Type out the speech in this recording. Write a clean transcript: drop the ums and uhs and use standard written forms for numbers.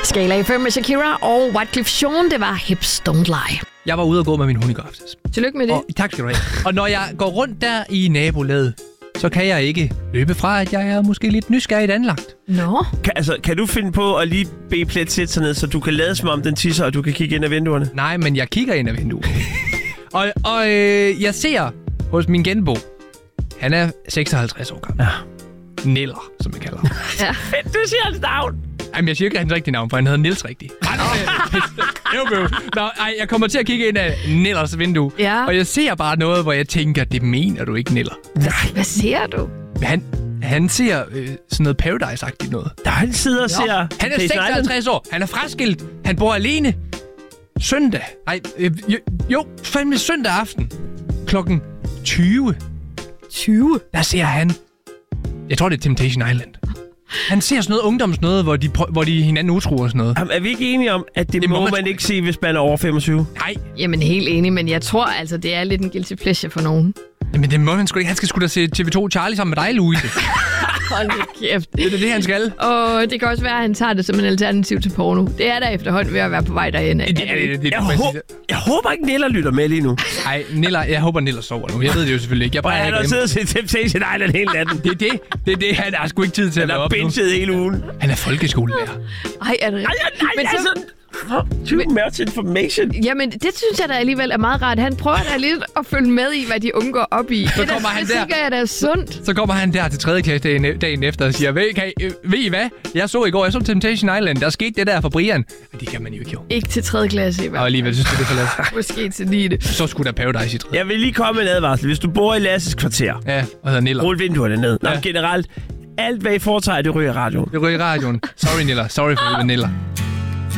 Skala 5 med Shakira og Wyclef Jean, det var Hips Don't Lie. Jeg var ude og gå med min hund i går aftes. Tillykke med det. Og, tak skal du have. Og når jeg går rundt der i nabolaget, så kan jeg ikke løbe fra, at jeg er måske lidt nysgerrigt anlagt. Nå. Kan du finde på at lige bede Plet sætte sig ned, så du kan lade som om den tisser, og du kan kigge ind ad vinduerne? Nej, men jeg kigger ind ad vinduet. og jeg ser hos min genbo, han er 56 år gammel. Ja. Niller, som jeg kalder ham. Ja. Fedt, du siger hans navn! Jamen, jeg siger ikke hans rigtige navn, for han hedder Niels rigtigt. Jeg kommer til at kigge ind af Nillers vindue, Ja. og jeg ser bare noget, hvor jeg tænker, det mener du ikke, Niller. Hvad ser du? Han ser sådan noget Paradise-agtigt noget. Der han sidder og ser... Han er 56 år. Han er fraskilt. Han bor alene. Søndag. Fandme søndag aften. Klokken 20. 20? Der ser han... Jeg tror, det er Temptation Island. Han ser sådan noget ungdomsnøde, hvor de hinanden utruer og sådan noget. Jamen, er vi ikke enige om, at det må man ikke se, hvis man er over 25? Nej. Jamen, helt enig, men jeg tror altså, det er lidt en guilty pleasure for nogen. Jamen, det må han sgu ikke. Han skal sgu da se TV2 Charlie sammen med dig, Louise. Hold nu kæft. Det er det, han skal. Og det kan også være, at han tager det som en alternativ til porno. Det er der efterhånden ved at være på vej derhen. Jeg håber ikke, Niller lytter med lige nu. Nej, jeg håber, Niller sover nu. Jeg ved det jo selvfølgelig ikke. Han har siddet og set Temptation Island hele natten. Det er det. Han har sgu ikke tid til at være op nu. Han har binget hele ugen. Han er folkeskolelærer. Ej, er det rigtigt? Nej, altså... Too much information. Jamen, det synes jeg da alligevel er meget rart. Han prøver da lidt at følge med i, hvad de unge går op i. Så kommer han der. Det tænker jeg, der er sundt. Så kommer han der til 3. klasse dagen efter og siger, ved I hvad? Jeg så Temptation Island. Der skete det der for Brian. Og det kan man jo ikke, jo. Ikke til 3. klasse i hvert fald. Og alligevel synes du, det er for lavt. Måske til 9. Så skulle der Paradise i 3. Jeg vil lige komme med en advarsel. Hvis du bor i Lasses kvarter, ja, og hedder Niller. Rul vinduerne ned. Ja. Generelt, alt hvad I foretager, det ryger i radioen. Det ryger i radioen. Sorry, Niller. Sorry for Niller.